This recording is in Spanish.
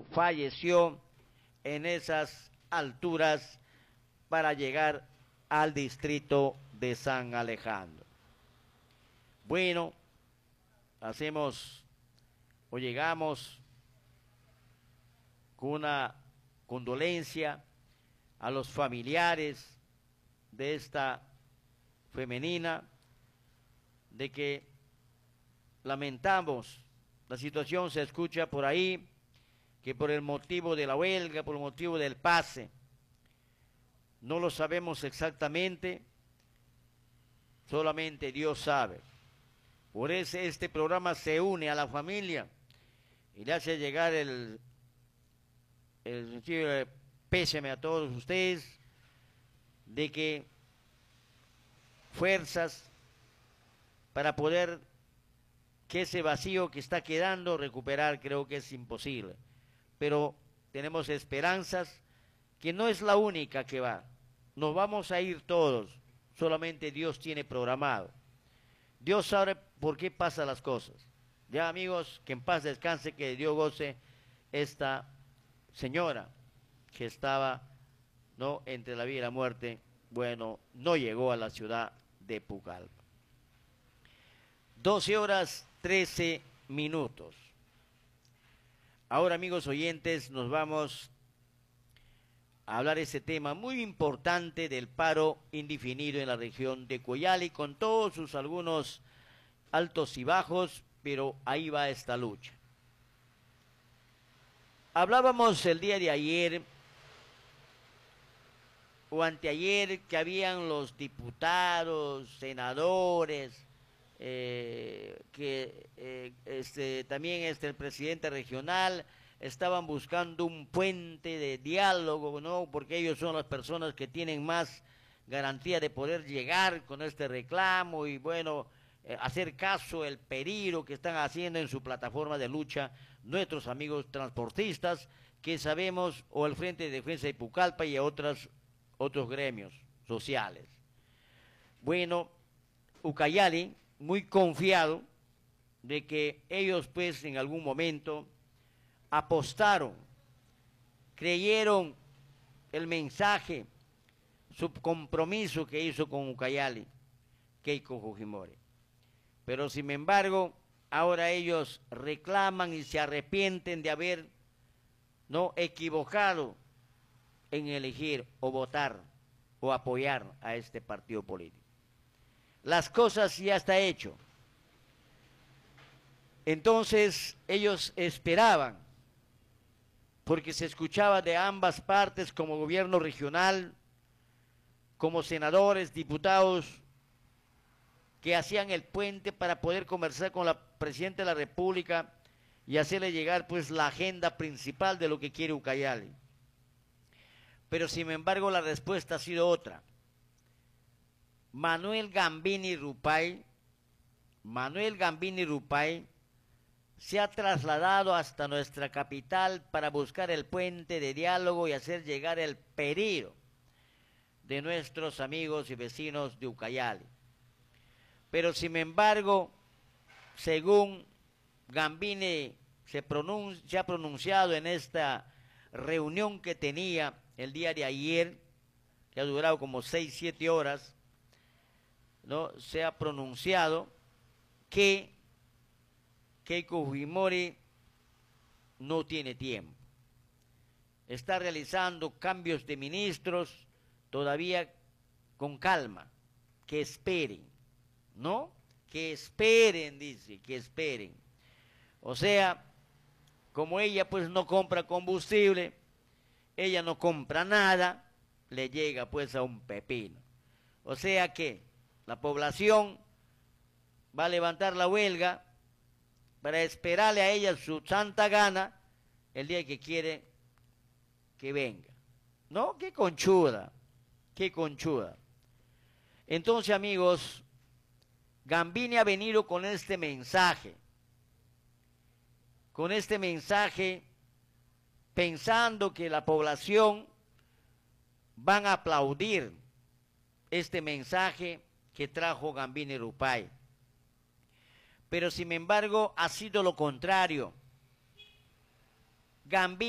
falleció en esas alturas para llegar al distrito de San Alejandro. Bueno, hacemos o llegamos con una condolencia a los familiares de esta femenina, de que lamentamos la situación. Se escucha por ahí que por el motivo de la huelga, por el motivo del pase, no lo sabemos exactamente, solamente Dios sabe. Por eso este programa se une a la familia y le hace llegar el sentido de pésame a todos ustedes, de que fuerzas para poder que ese vacío que está quedando recuperar, creo que es imposible, pero tenemos esperanzas que no es la única que va, nos vamos a ir todos, solamente Dios tiene programado, Dios sabe por qué pasan las cosas. Ya, amigos, que en paz descanse, que Dios goce esta señora que estaba, no, entre la vida y la muerte. Bueno, no llegó a la ciudad de Pucallpa. 12:13. Ahora, amigos oyentes, nos vamos a hablar de ese tema muy importante del paro indefinido en la región de Coyali, con todos sus algunos altos y bajos, pero ahí va esta lucha. Hablábamos el día de ayer o anteayer que habían los diputados, senadores, también el presidente regional estaban buscando un puente de diálogo, ¿no? Porque ellos son las personas que tienen más garantía de poder llegar con este reclamo y bueno, hacer caso el peligro que están haciendo en su plataforma de lucha nuestros amigos transportistas, que sabemos, o el Frente de Defensa de Pucallpa y a otros gremios sociales. Bueno, Ucayali, muy confiado de que ellos pues en algún momento apostaron, creyeron el mensaje, su compromiso que hizo con Ucayali, Keiko Fujimori. Pero sin embargo, ahora ellos reclaman y se arrepienten de haber no equivocado en elegir o votar o apoyar a este partido político. Las cosas ya está hecho. Entonces ellos esperaban, porque se escuchaba de ambas partes, como gobierno regional, como senadores, diputados, que hacían el puente para poder conversar con la presidenta de la República y hacerle llegar pues la agenda principal de lo que quiere Ucayali. Pero sin embargo la respuesta ha sido otra. Manuel Gambini Rupay se ha trasladado hasta nuestra capital para buscar el puente de diálogo y hacer llegar el pedido de nuestros amigos y vecinos de Ucayali. Pero sin embargo, según Gambini se ha pronunciado en esta reunión que tenía el día de ayer, que ha durado como 6-7 horas, ¿no? Se ha pronunciado que Keiko Fujimori no tiene tiempo. Está realizando cambios de ministros todavía con calma, que esperen, ¿no? Que esperen, dice, que esperen. O sea, como ella pues no compra combustible, ella no compra nada, le llega pues a un pepino. O sea que la población va a levantar la huelga para esperarle a ella su santa gana el día que quiere que venga. ¿No? Qué conchuda, qué conchuda. Entonces, amigos, Gambini ha venido con este mensaje pensando que la población van a aplaudir este mensaje que trajo Gambini Rupay. Pero sin embargo ha sido lo contrario. Gambini